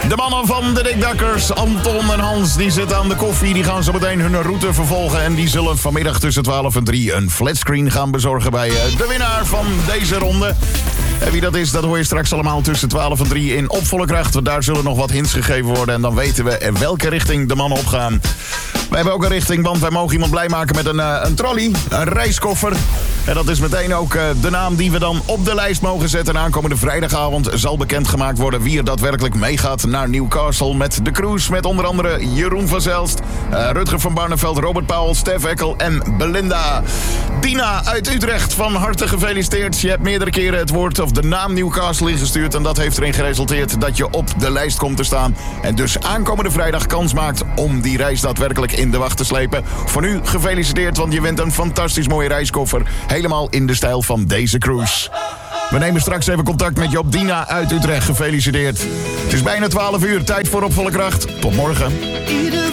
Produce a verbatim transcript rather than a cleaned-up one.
De mannen van de Dikdakkers, Anton en Hans, die zitten aan de koffie. Die gaan zo meteen hun route vervolgen. En die zullen vanmiddag tussen twaalf en drie een flatscreen gaan bezorgen bij de winnaar van deze ronde. En wie dat is, dat hoor je straks allemaal tussen twaalf en drie in Op Volle Kracht. Daar zullen nog wat hints gegeven worden. En dan weten we in welke richting de mannen opgaan. Wij hebben ook een richting, want wij mogen iemand blij maken met een, uh, een trolley, een reiskoffer. En dat is meteen ook uh, de naam die we dan op de lijst mogen zetten. En aankomende vrijdagavond zal bekendgemaakt worden wie er daadwerkelijk meegaat naar Newcastle met de cruise. Met onder andere Jeroen van Zelst, uh, Rutger van Barneveld, Robert Pauwels, Stef Eckel en Belinda. Dina uit Utrecht, van harte gefeliciteerd. Je hebt meerdere keren het woord of de naam Newcastle ingestuurd. En dat heeft erin geresulteerd dat je op de lijst komt te staan. En dus aankomende vrijdag kans maakt om die reis daadwerkelijk in de wacht te slepen. Voor nu gefeliciteerd, want je wint een fantastisch mooie reiskoffer. Helemaal in de stijl van deze cruise. We nemen straks even contact met Job. Dina uit Utrecht, gefeliciteerd. Het is bijna twaalf uur, tijd voor Op Volle Kracht. Tot morgen.